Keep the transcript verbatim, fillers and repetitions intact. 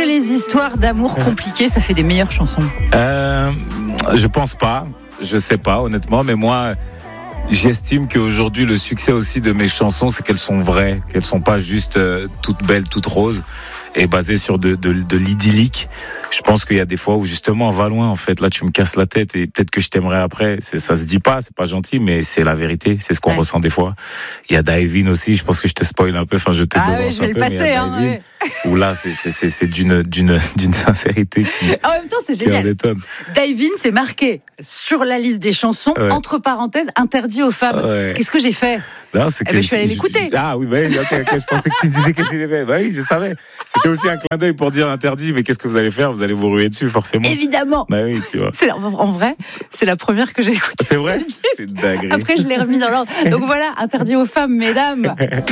que les histoires d'amour compliquées, ça fait des meilleures chansons? euh, Je pense pas. Je sais pas, honnêtement. Mais moi, j'estime qu'aujourd'hui, le succès aussi de mes chansons, c'est qu'elles sont vraies. Qu'elles sont pas juste euh, toutes belles, toutes roses. Et basées sur de, de, de l'idyllique. Je pense qu'il y a des fois où justement on va loin en fait. Là tu me casses la tête et peut-être que je t'aimerai après. C'est, ça se dit pas, c'est pas gentil, mais c'est la vérité. C'est ce qu'on ouais. ressent des fois. Il y a Divine aussi. Je pense que je te spoil un peu. Enfin je te ah devance oui, je vais un le peu. Passer, mais il y a hein, Divine, ouais. où là c'est c'est c'est c'est d'une d'une d'une sincérité qui. En même temps c'est génial. Divine c'est marqué sur la liste des chansons ouais. entre parenthèses interdit aux femmes. Ouais. Qu'est-ce que j'ai fait? Non, c'est que eh ben, je suis allée l'écouter. Ah oui, bah oui, okay, okay, je pensais que tu disais que c'était fait. Bah oui, je savais. C'était aussi un clin d'œil pour dire interdit, mais qu'est-ce que vous allez faire? Vous allez vous ruer dessus, forcément. Évidemment. Bah oui, tu vois. C'est, en vrai, c'est la première que j'ai écoutée. C'est vrai? C'est dingue. Après, je l'ai remis dans l'ordre. Donc voilà, interdit aux femmes, mesdames.